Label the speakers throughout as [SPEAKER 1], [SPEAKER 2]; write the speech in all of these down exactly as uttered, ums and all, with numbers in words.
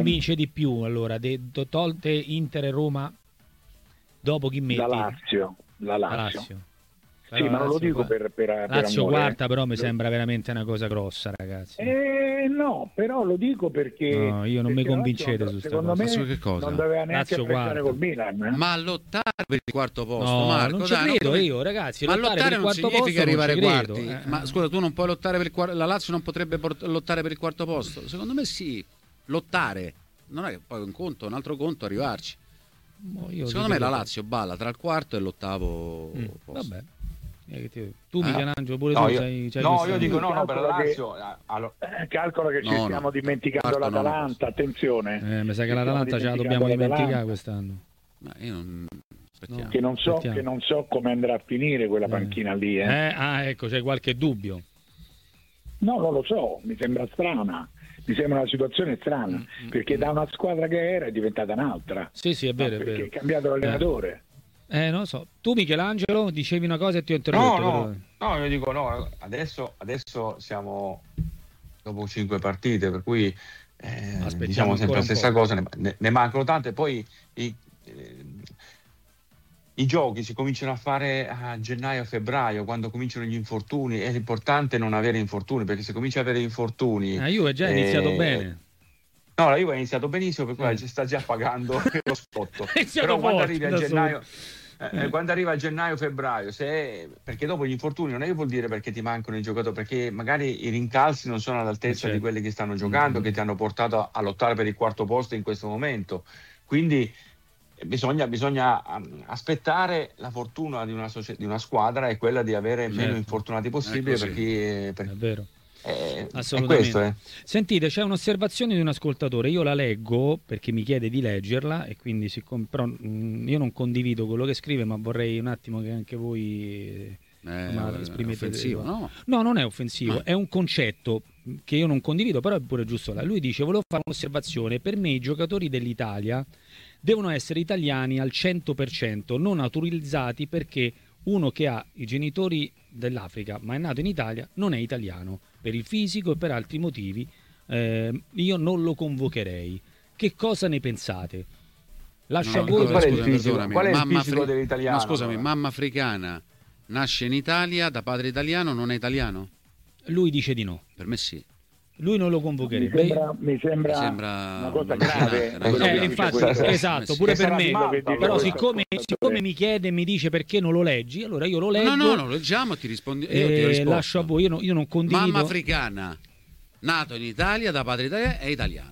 [SPEAKER 1] convince di più allora? De, tolte Inter e Roma, dopo chi metti?
[SPEAKER 2] La Lazio. La Lazio.
[SPEAKER 1] La Lazio.
[SPEAKER 2] Sì, ma non lo dico per, per, per
[SPEAKER 1] Lazio
[SPEAKER 2] amore.
[SPEAKER 1] quarta, però mi sembra veramente una cosa grossa, ragazzi.
[SPEAKER 2] Eh, no, però lo dico perché
[SPEAKER 1] no, io non mi convincete
[SPEAKER 2] Lazio,
[SPEAKER 1] su sta
[SPEAKER 2] secondo
[SPEAKER 1] cosa.
[SPEAKER 2] me
[SPEAKER 3] su che cosa?
[SPEAKER 2] non doveva neanche
[SPEAKER 1] Lazio
[SPEAKER 2] aspettare col Milan, eh?
[SPEAKER 3] Ma lottare per il quarto posto,
[SPEAKER 1] no,
[SPEAKER 3] Marco,
[SPEAKER 1] non ci
[SPEAKER 3] dai,
[SPEAKER 1] credo
[SPEAKER 3] non
[SPEAKER 1] io, ragazzi.
[SPEAKER 3] ma
[SPEAKER 1] lottare,
[SPEAKER 3] lottare
[SPEAKER 1] per il
[SPEAKER 3] non
[SPEAKER 1] quarto
[SPEAKER 3] significa
[SPEAKER 1] posto
[SPEAKER 3] arrivare ai
[SPEAKER 1] non
[SPEAKER 3] quarti.
[SPEAKER 1] credo, eh.
[SPEAKER 3] Ma scusa, tu non puoi lottare per il quarto, la Lazio non potrebbe port- lottare per il quarto posto? Secondo me sì, lottare. Non è che poi un conto, un altro conto arrivarci.
[SPEAKER 1] Io
[SPEAKER 3] Secondo me la Lazio balla tra il quarto e l'ottavo
[SPEAKER 1] mm,
[SPEAKER 3] posto.
[SPEAKER 1] Vabbè. Tu
[SPEAKER 3] eh?
[SPEAKER 1] Michelangelo pure
[SPEAKER 4] no,
[SPEAKER 1] tu
[SPEAKER 4] io,
[SPEAKER 1] sei, sei
[SPEAKER 4] no io dico no, no per la Lazio
[SPEAKER 2] che,
[SPEAKER 4] allo...
[SPEAKER 2] eh, calcolo che ci
[SPEAKER 3] no,
[SPEAKER 2] stiamo
[SPEAKER 3] no,
[SPEAKER 2] dimenticando
[SPEAKER 3] quarto,
[SPEAKER 2] l'Atalanta,
[SPEAKER 3] no,
[SPEAKER 2] attenzione
[SPEAKER 1] eh, mi sa che
[SPEAKER 2] ci
[SPEAKER 1] l'Atalanta ce la dobbiamo dimenticare quest'anno.
[SPEAKER 3] Ma io non...
[SPEAKER 2] no, che, non so, che non so come andrà a finire quella panchina
[SPEAKER 1] eh.
[SPEAKER 2] lì eh.
[SPEAKER 1] Eh, ah ecco, c'è qualche dubbio?
[SPEAKER 2] No, non lo so, mi sembra strana, mi sembra una situazione strana, mm, perché mm. da una squadra che era è diventata un'altra.
[SPEAKER 1] Sì, sì, è vero,
[SPEAKER 2] no,
[SPEAKER 1] è
[SPEAKER 2] perché
[SPEAKER 1] vero.
[SPEAKER 2] è cambiato l'allenatore.
[SPEAKER 1] Eh, eh non lo so. Tu Michelangelo dicevi una cosa e ti ho interrotto.
[SPEAKER 4] No, no,
[SPEAKER 1] però...
[SPEAKER 4] no, io dico no, adesso, adesso siamo dopo cinque partite, per cui eh, diciamo sempre la stessa cosa, ne, ne mancano tante, poi i, eh, i giochi si cominciano a fare a gennaio-febbraio, quando cominciano gli infortuni, è importante non avere infortuni, perché se cominci a avere infortuni...
[SPEAKER 1] La Juve è già iniziato
[SPEAKER 4] eh,
[SPEAKER 1] bene.
[SPEAKER 4] No, la Juve ha iniziato benissimo, per cui
[SPEAKER 1] eh.
[SPEAKER 4] sta già pagando lo spotto. Però quando arrivi a gennaio... Eh, quando arriva a gennaio febbraio se, perché dopo gli infortuni non è che vuol dire perché ti mancano i giocatori, perché magari i rincalzi non sono all'altezza certo. di quelli che stanno giocando, mm-hmm. che ti hanno portato a, a lottare per il quarto posto in questo momento, quindi bisogna, bisogna um, aspettare la fortuna di una, socia- di una squadra è quella di avere certo. meno infortunati possibile perché, per...
[SPEAKER 1] è vero.
[SPEAKER 4] Eh,
[SPEAKER 1] Assolutamente.
[SPEAKER 4] È questo, eh.
[SPEAKER 1] Sentite, c'è un'osservazione di un ascoltatore, io la leggo perché mi chiede di leggerla e quindi siccome, però mh, io non condivido quello che scrive, ma vorrei un attimo che anche voi
[SPEAKER 3] eh,
[SPEAKER 1] insomma, esprimete.
[SPEAKER 3] È offensivo, no?
[SPEAKER 1] No, non è offensivo,
[SPEAKER 3] no.
[SPEAKER 1] È un concetto che io non condivido, però è pure giusto. Lui dice: volevo fare un'osservazione, per me i giocatori dell'Italia devono essere italiani al cento per cento, non naturalizzati, perché uno che ha i genitori dell'Africa ma è nato in Italia non è italiano, per il fisico e per altri motivi. eh, io non lo convocherei. Che cosa ne pensate? Lascio
[SPEAKER 3] no,
[SPEAKER 1] a voi.
[SPEAKER 4] Qual è il fisico, qual è il
[SPEAKER 3] mamma
[SPEAKER 4] fisico
[SPEAKER 3] afri...
[SPEAKER 4] dell'italiano?
[SPEAKER 3] No, scusami,
[SPEAKER 4] allora.
[SPEAKER 3] mamma africana nasce in Italia da padre italiano, non è italiano?
[SPEAKER 1] Lui dice di no.
[SPEAKER 3] Per me sì.
[SPEAKER 1] Lui non lo convocherebbe.
[SPEAKER 2] Mi sembra, mi sembra,
[SPEAKER 3] mi sembra
[SPEAKER 2] una cosa grave.
[SPEAKER 1] Eh, eh, infatti,
[SPEAKER 2] questo.
[SPEAKER 1] esatto, pure per me.
[SPEAKER 2] Malta,
[SPEAKER 1] però siccome, siccome mi chiede e mi dice perché non lo leggi, allora io lo leggo.
[SPEAKER 3] No, no, no, lo leggiamo e ti rispondi. Io
[SPEAKER 1] eh,
[SPEAKER 3] ti rispondo.
[SPEAKER 1] Lascio a voi, io, no, io non condivido.
[SPEAKER 3] Mamma africana, nato in Italia da padre italiano, è italiano.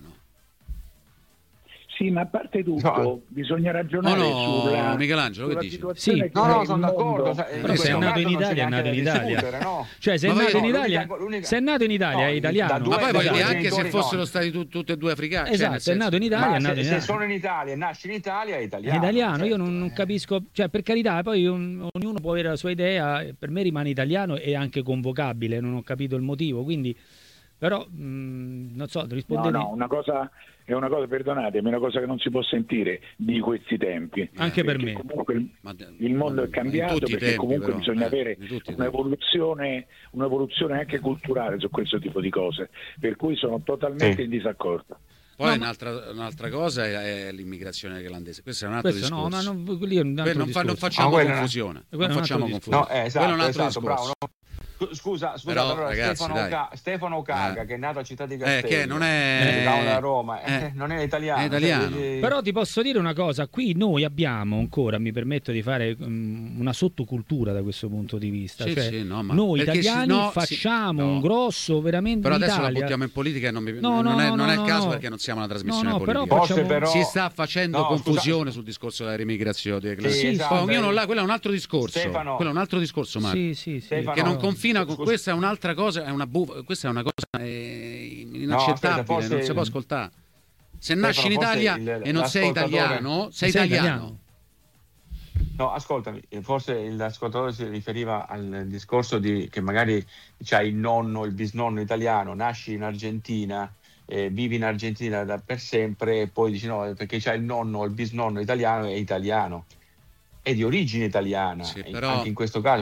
[SPEAKER 2] Sì, ma a parte tutto, no. bisogna ragionare
[SPEAKER 3] oh no,
[SPEAKER 2] sulla
[SPEAKER 3] Michelangelo,
[SPEAKER 2] sulla
[SPEAKER 3] che dici?
[SPEAKER 1] Sì.
[SPEAKER 2] Che
[SPEAKER 4] no, no, sono d'accordo.
[SPEAKER 1] Però se è nato in Italia, è nato in Italia.
[SPEAKER 4] No.
[SPEAKER 1] Cioè, se è nato in Italia, se è nato in Italia, è italiano.
[SPEAKER 3] Ma poi voglio dire, anche se fossero stati tutti e due africani.
[SPEAKER 1] Esatto,
[SPEAKER 3] cioè,
[SPEAKER 1] è nato in Italia, è nato
[SPEAKER 4] se,
[SPEAKER 1] in Italia.
[SPEAKER 4] se sono in Italia e nasci in Italia, è italiano.
[SPEAKER 1] È italiano,
[SPEAKER 4] certo.
[SPEAKER 1] io non, non capisco, cioè per carità, poi un, ognuno può avere la sua idea, per me rimane italiano e anche convocabile, non ho capito il motivo, quindi però mh, non so, rispondete.
[SPEAKER 2] No, no, una cosa è una cosa, perdonatemi, è una cosa che non si può sentire di questi tempi.
[SPEAKER 1] Anche per me.
[SPEAKER 2] Comunque il,
[SPEAKER 3] ma,
[SPEAKER 2] il mondo
[SPEAKER 3] ma,
[SPEAKER 2] è cambiato, perché
[SPEAKER 3] tempi,
[SPEAKER 2] comunque
[SPEAKER 3] però,
[SPEAKER 2] bisogna
[SPEAKER 3] eh,
[SPEAKER 2] avere un'evoluzione, un'evoluzione anche culturale su questo tipo di cose, per cui sono totalmente sì. in disaccordo.
[SPEAKER 3] Poi
[SPEAKER 1] no,
[SPEAKER 3] un'altra, un'altra cosa è, è l'immigrazione irlandese. Questo è un altro
[SPEAKER 1] questo
[SPEAKER 3] discorso.
[SPEAKER 1] No, ma non, un altro
[SPEAKER 3] non, fa, non facciamo
[SPEAKER 4] ah,
[SPEAKER 3] confusione. Non facciamo confusione.
[SPEAKER 4] No, eh, esatto,
[SPEAKER 3] quello è un altro
[SPEAKER 4] esatto,
[SPEAKER 3] discorso.
[SPEAKER 4] Bravo, no? Scusa, scusa,
[SPEAKER 3] però,
[SPEAKER 4] allora,
[SPEAKER 3] ragazzi,
[SPEAKER 4] Stefano, Ca- Stefano Caga,
[SPEAKER 3] eh.
[SPEAKER 4] che è nato a Città di Castello,
[SPEAKER 3] eh, che non è
[SPEAKER 4] da Roma, eh,
[SPEAKER 3] eh.
[SPEAKER 4] non è italiano.
[SPEAKER 3] È italiano.
[SPEAKER 4] Cioè,
[SPEAKER 1] però ti posso dire una cosa, qui noi abbiamo ancora, mi permetto di fare um, una sottocultura da questo punto di vista.
[SPEAKER 3] Sì,
[SPEAKER 1] cioè,
[SPEAKER 3] sì, no, ma
[SPEAKER 1] noi italiani
[SPEAKER 3] no,
[SPEAKER 1] facciamo
[SPEAKER 3] sì, no.
[SPEAKER 1] un grosso veramente.
[SPEAKER 3] Però adesso
[SPEAKER 1] Italia.
[SPEAKER 3] la buttiamo in politica e non, mi,
[SPEAKER 1] no,
[SPEAKER 3] non,
[SPEAKER 1] no,
[SPEAKER 3] è,
[SPEAKER 1] no,
[SPEAKER 3] non
[SPEAKER 1] no,
[SPEAKER 3] è il caso
[SPEAKER 1] no.
[SPEAKER 3] perché non siamo una trasmissione
[SPEAKER 1] no, no,
[SPEAKER 3] politica.
[SPEAKER 1] però facciamo...
[SPEAKER 4] però...
[SPEAKER 3] Si sta facendo
[SPEAKER 4] no,
[SPEAKER 3] confusione
[SPEAKER 4] scusa.
[SPEAKER 3] sul discorso della remigrazione.
[SPEAKER 4] Sì,
[SPEAKER 3] sì,
[SPEAKER 4] esatto,
[SPEAKER 3] ognuno là, quello è un altro discorso.
[SPEAKER 4] Stefano.
[SPEAKER 3] Quello è un altro discorso, Marco.
[SPEAKER 1] Sì, sì, sì.
[SPEAKER 4] Stefano.
[SPEAKER 3] Che non confina con
[SPEAKER 4] Scusa.
[SPEAKER 3] questa è un'altra cosa, è una buffa, questa è una cosa eh, inaccettabile,
[SPEAKER 4] no, aspetta, forse...
[SPEAKER 3] non si può ascoltare. Se
[SPEAKER 4] Stefano,
[SPEAKER 3] nasci in Italia
[SPEAKER 4] il,
[SPEAKER 3] e non sei italiano, sei,
[SPEAKER 1] sei
[SPEAKER 3] italiano.
[SPEAKER 1] italiano.
[SPEAKER 4] No, ascoltami, forse l'ascoltatore si riferiva al discorso di che magari c'hai il nonno, il bisnonno italiano, nasci in Argentina, eh, vivi in Argentina da, per sempre e poi dici no, perché c'hai il nonno o il bisnonno italiano, è italiano. È di origine italiana,
[SPEAKER 3] sì, però...
[SPEAKER 4] anche in questo caso, però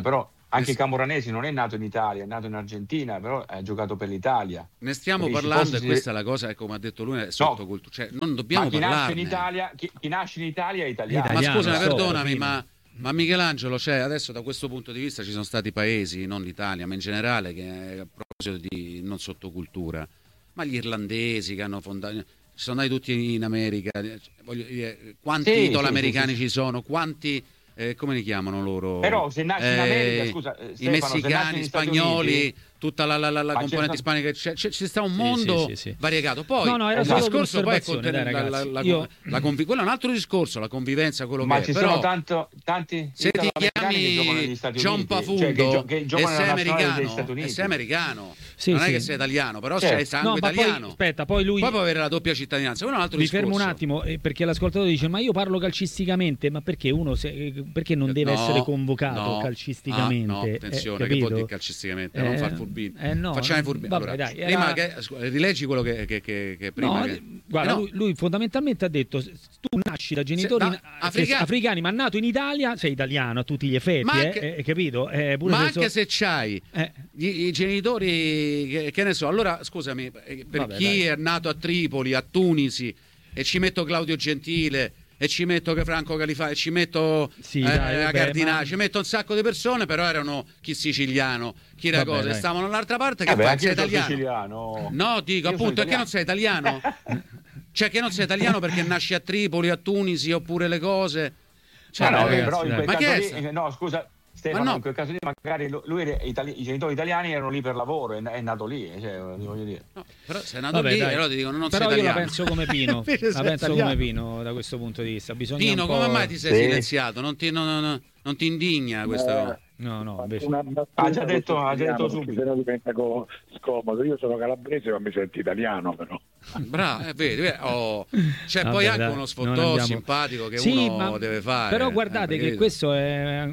[SPEAKER 4] Anche Camoranesi non è nato in Italia, è nato in Argentina, però ha giocato per l'Italia.
[SPEAKER 3] Ne stiamo
[SPEAKER 4] Quindi
[SPEAKER 3] parlando e
[SPEAKER 4] si...
[SPEAKER 3] questa è la cosa, come ha detto lui, è sottocultura. Cioè, non dobbiamo
[SPEAKER 4] ma chi
[SPEAKER 3] parlarne.
[SPEAKER 4] nasce in Italia, chi, chi nasce in Italia è italiano.
[SPEAKER 3] Ma scusami,
[SPEAKER 1] so,
[SPEAKER 3] perdonami, ma, ma Michelangelo, cioè, adesso da questo punto di vista ci sono stati paesi, non l'Italia, ma in generale, che a proposito di non sottocultura, ma gli irlandesi che hanno fondato... Ci sono andati tutti in America, voglio dire, quanti
[SPEAKER 4] sì,
[SPEAKER 3] italo-americani
[SPEAKER 4] sì, sì,
[SPEAKER 3] ci sono, quanti... Eh, come li chiamano loro?
[SPEAKER 4] Però se nasci in America,
[SPEAKER 3] eh,
[SPEAKER 4] scusa, Stefano,
[SPEAKER 3] i messicani,
[SPEAKER 4] gli
[SPEAKER 3] spagnoli,
[SPEAKER 4] Uniti,
[SPEAKER 3] tutta la, la, la, la componente
[SPEAKER 4] certo...
[SPEAKER 3] ispanica, c'è, c'è, c'è sta un mondo
[SPEAKER 1] sì, sì, sì.
[SPEAKER 3] variegato. Poi
[SPEAKER 1] no, no, era
[SPEAKER 3] il
[SPEAKER 1] solo
[SPEAKER 3] discorso poi è
[SPEAKER 1] dai,
[SPEAKER 3] la, la, la,
[SPEAKER 1] Io...
[SPEAKER 3] la conv... quello è un altro discorso, la convivenza, quello
[SPEAKER 4] ma
[SPEAKER 3] che
[SPEAKER 4] ci
[SPEAKER 3] è.
[SPEAKER 4] sono
[SPEAKER 3] Però,
[SPEAKER 4] tanto, tanti
[SPEAKER 3] se ti
[SPEAKER 4] chiami
[SPEAKER 3] John Pafundo,
[SPEAKER 4] cioè che, gio- che
[SPEAKER 3] e sei americano,
[SPEAKER 4] Stati Uniti.
[SPEAKER 3] e sei americano.
[SPEAKER 1] Sì,
[SPEAKER 3] non
[SPEAKER 1] sì.
[SPEAKER 3] è che sei italiano, però
[SPEAKER 4] certo.
[SPEAKER 3] sei sangue
[SPEAKER 1] no,
[SPEAKER 3] italiano.
[SPEAKER 1] Poi, aspetta, poi lui
[SPEAKER 3] poi può avere la doppia cittadinanza. Quello è un altro
[SPEAKER 1] Mi
[SPEAKER 3] discorso.
[SPEAKER 1] fermo un attimo, eh, perché l'ascoltatore dice: ma io parlo calcisticamente, ma perché uno se, perché non deve
[SPEAKER 3] no,
[SPEAKER 1] essere convocato
[SPEAKER 3] no,
[SPEAKER 1] calcisticamente?
[SPEAKER 3] Ah, no, attenzione,
[SPEAKER 1] eh,
[SPEAKER 3] che vuol dire calcisticamente? Eh, non far furbino.
[SPEAKER 1] Eh, no,
[SPEAKER 3] Facciamo i furbini.
[SPEAKER 1] Vabbè,
[SPEAKER 3] allora,
[SPEAKER 1] dai, era...
[SPEAKER 3] prima che, scusa, rileggi quello che, che, che, che prima.
[SPEAKER 1] No,
[SPEAKER 3] che...
[SPEAKER 1] guarda,
[SPEAKER 3] eh, no.
[SPEAKER 1] lui, lui fondamentalmente ha detto: tu nasci da genitori
[SPEAKER 3] Se, da, africani.
[SPEAKER 1] africani, ma nato in Italia, sei italiano a tutti gli effetti,
[SPEAKER 3] ma
[SPEAKER 1] eh,
[SPEAKER 3] anche,
[SPEAKER 1] eh, capito? Eh, pure
[SPEAKER 3] ma
[SPEAKER 1] se
[SPEAKER 3] anche
[SPEAKER 1] so...
[SPEAKER 3] se c'hai
[SPEAKER 1] eh.
[SPEAKER 3] i, i genitori, che, che ne so, allora scusami, per
[SPEAKER 1] Vabbè,
[SPEAKER 3] chi
[SPEAKER 1] dai.
[SPEAKER 3] è nato a Tripoli, a Tunisi, e ci metto Claudio Gentile, e ci metto che Franco Califà, e ci metto
[SPEAKER 1] sì,
[SPEAKER 3] eh,
[SPEAKER 1] dai,
[SPEAKER 3] a
[SPEAKER 1] vabbè,
[SPEAKER 3] Cardinale,
[SPEAKER 1] ma...
[SPEAKER 3] ci metto un sacco di persone, però erano chi siciliano, chi era
[SPEAKER 1] Vabbè,
[SPEAKER 3] cosa,
[SPEAKER 1] dai.
[SPEAKER 3] e stavano dall'altra parte, che
[SPEAKER 4] Vabbè,
[SPEAKER 3] fai,
[SPEAKER 4] anche
[SPEAKER 3] sei
[SPEAKER 4] io sono
[SPEAKER 3] italiano?
[SPEAKER 4] siciliano.
[SPEAKER 3] No, dico
[SPEAKER 4] Io
[SPEAKER 3] appunto, è che
[SPEAKER 4] italiano.
[SPEAKER 3] non sei italiano? Cioè che non sei italiano perché nasci a Tripoli, a Tunisi, oppure le cose... Cioè,
[SPEAKER 4] Ma no,
[SPEAKER 1] ragazzi,
[SPEAKER 4] però in
[SPEAKER 1] dai.
[SPEAKER 4] quel
[SPEAKER 3] Ma
[SPEAKER 4] caso
[SPEAKER 3] che
[SPEAKER 4] lì,
[SPEAKER 3] è?
[SPEAKER 4] eh, no, scusa Stefano,
[SPEAKER 3] Ma no.
[SPEAKER 4] in quel caso lì magari lui era itali- i genitori italiani erano lì per lavoro, è, è nato lì, cioè, voglio dire.
[SPEAKER 3] No, però sei nato
[SPEAKER 1] Vabbè,
[SPEAKER 3] lì
[SPEAKER 1] dai.
[SPEAKER 3] e allora ti dicono non
[SPEAKER 1] però
[SPEAKER 3] sei
[SPEAKER 1] io la
[SPEAKER 3] italiano.
[SPEAKER 1] penso come Pino,
[SPEAKER 3] Invece
[SPEAKER 1] la
[SPEAKER 3] sei
[SPEAKER 1] penso
[SPEAKER 3] italiano.
[SPEAKER 1] come Pino da questo punto di vista. Bisogna
[SPEAKER 3] Pino,
[SPEAKER 1] un po'...
[SPEAKER 3] come mai ti sei
[SPEAKER 4] Sì.
[SPEAKER 3] silenziato? Non ti, non, non, non ti indigna questa
[SPEAKER 2] Eh,
[SPEAKER 3] cosa?
[SPEAKER 1] No, no, invece...
[SPEAKER 2] Una battuta
[SPEAKER 4] Ha già detto- ha già detto
[SPEAKER 2] perché
[SPEAKER 4] subito.
[SPEAKER 2] sennò diventa co- scomodo. Io sono calabrese, ma mi sento italiano, però.
[SPEAKER 3] Bravo, eh, vedi, vedi, oh. C'è
[SPEAKER 1] Vabbè,
[SPEAKER 3] poi anche
[SPEAKER 1] dai,
[SPEAKER 3] uno
[SPEAKER 1] non
[SPEAKER 3] sfottò
[SPEAKER 1] andiamo-
[SPEAKER 3] simpatico che
[SPEAKER 1] Sì,
[SPEAKER 3] uno
[SPEAKER 1] ma-
[SPEAKER 3] deve fare.
[SPEAKER 1] Però
[SPEAKER 3] eh,
[SPEAKER 1] guardate
[SPEAKER 3] perché
[SPEAKER 1] che
[SPEAKER 3] io-
[SPEAKER 1] questo è...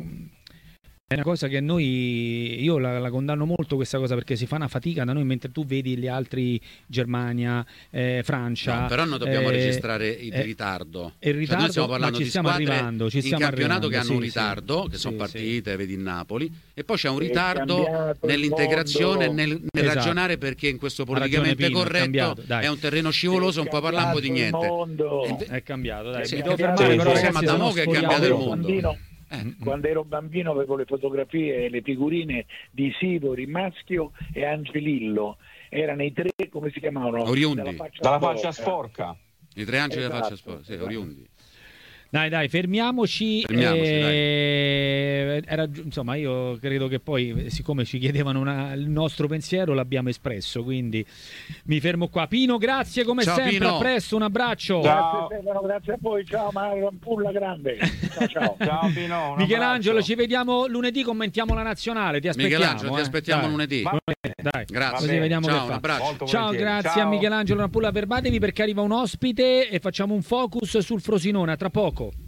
[SPEAKER 1] È una cosa che noi, io la, la condanno molto questa cosa, perché si fa una fatica da noi, mentre tu vedi gli altri, Germania, eh, Francia.
[SPEAKER 3] No, però noi dobbiamo
[SPEAKER 1] eh,
[SPEAKER 3] registrare il
[SPEAKER 1] eh,
[SPEAKER 3] ritardo.
[SPEAKER 1] il
[SPEAKER 3] Cioè,
[SPEAKER 1] ritardo,
[SPEAKER 3] noi stiamo
[SPEAKER 1] ma
[SPEAKER 3] parlando
[SPEAKER 1] ci
[SPEAKER 3] di
[SPEAKER 1] stiamo
[SPEAKER 3] squadre
[SPEAKER 1] arrivando, ci
[SPEAKER 3] in
[SPEAKER 1] stiamo
[SPEAKER 3] campionato che
[SPEAKER 1] arrivando,
[SPEAKER 3] hanno un
[SPEAKER 1] sì,
[SPEAKER 3] ritardo,
[SPEAKER 1] sì,
[SPEAKER 3] che sono
[SPEAKER 1] sì,
[SPEAKER 3] partite, vedi il Napoli, e poi c'è un
[SPEAKER 2] È
[SPEAKER 3] ritardo
[SPEAKER 2] cambiato il
[SPEAKER 3] nell'integrazione,
[SPEAKER 2] mondo.
[SPEAKER 3] nel, nel
[SPEAKER 1] Esatto.
[SPEAKER 3] ragionare, perché in questo
[SPEAKER 1] Ha ragione
[SPEAKER 3] politicamente
[SPEAKER 1] Pino, è
[SPEAKER 3] corretto
[SPEAKER 1] cambiato, dai.
[SPEAKER 3] è un terreno scivoloso, non puoi parlare un po' di
[SPEAKER 2] cambiato il
[SPEAKER 3] niente.
[SPEAKER 2] mondo.
[SPEAKER 1] È cambiato, dai.
[SPEAKER 3] Sì,
[SPEAKER 1] Mi
[SPEAKER 3] è
[SPEAKER 1] devo
[SPEAKER 2] cambiato,
[SPEAKER 1] fermare,
[SPEAKER 2] sì,
[SPEAKER 1] però
[SPEAKER 2] sì,
[SPEAKER 1] ragazzi,
[SPEAKER 3] ma da
[SPEAKER 1] se no
[SPEAKER 3] mo' che è
[SPEAKER 1] sforiamo.
[SPEAKER 3] cambiato il
[SPEAKER 2] Quando ero
[SPEAKER 3] mondo.
[SPEAKER 2] bambino-
[SPEAKER 1] Eh.
[SPEAKER 2] Quando ero bambino avevo le fotografie e le figurine di Sivori, Maschio e Angelillo. Erano i tre, come si chiamavano?
[SPEAKER 3] Oriundi.
[SPEAKER 2] Dalla faccia
[SPEAKER 4] Dalla
[SPEAKER 2] sporca.
[SPEAKER 4] faccia sporca.
[SPEAKER 3] I tre angeli della faccia
[SPEAKER 2] Esatto,
[SPEAKER 3] sporca, sì,
[SPEAKER 2] esatto.
[SPEAKER 3] oriundi.
[SPEAKER 1] Dai, dai, fermiamoci.
[SPEAKER 3] Fermiamoci,
[SPEAKER 1] eh, era gi- insomma, io credo che poi, siccome ci chiedevano una- il nostro pensiero, l'abbiamo espresso. Quindi mi fermo qua. Pino, grazie come
[SPEAKER 3] Ciao,
[SPEAKER 1] sempre.
[SPEAKER 3] Pino.
[SPEAKER 1] A presto, un abbraccio.
[SPEAKER 4] Ciao.
[SPEAKER 2] Grazie Stefano, grazie a voi. Ciao Mario Ampulla grande. Ciao ciao.
[SPEAKER 4] Ciao Pino, un
[SPEAKER 1] Michelangelo,
[SPEAKER 4] abbraccio.
[SPEAKER 1] ci vediamo lunedì. Commentiamo la nazionale. Ti aspettiamo.
[SPEAKER 3] Michelangelo, ti
[SPEAKER 1] eh.
[SPEAKER 3] aspettiamo
[SPEAKER 1] Dai.
[SPEAKER 3] lunedì.
[SPEAKER 4] Va-
[SPEAKER 1] Dai,
[SPEAKER 3] Grazie.
[SPEAKER 1] così vediamo
[SPEAKER 3] Ciao,
[SPEAKER 1] che
[SPEAKER 3] un
[SPEAKER 1] fa.
[SPEAKER 3] abbraccio.
[SPEAKER 4] Molto
[SPEAKER 1] Ciao,
[SPEAKER 4] volentieri.
[SPEAKER 1] grazie
[SPEAKER 4] Ciao.
[SPEAKER 1] a Michelangelo Rampulla. Verbatevi perché arriva un ospite e facciamo un focus sul Frosinone. A tra poco.